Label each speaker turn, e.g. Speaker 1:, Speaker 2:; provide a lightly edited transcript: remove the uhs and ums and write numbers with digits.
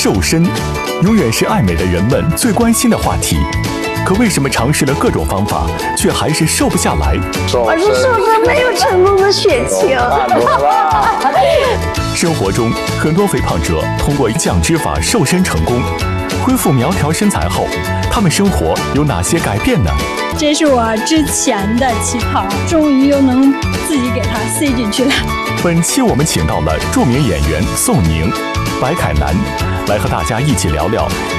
Speaker 1: 瘦身，永远是爱美的人们最关心的话题。可为什么尝试了各种方法，却还是瘦不下来？
Speaker 2: 我是瘦身没有成功的血清。
Speaker 1: 生活中，很多肥胖者通过降脂法瘦身成功，恢复苗条身材后，他们生活有哪些改变呢？
Speaker 3: 这是我之前的旗袍，终于又能自己给它塞进去了。
Speaker 1: 本期我们请到了著名演员宋宁、白凯南，来和大家一起聊聊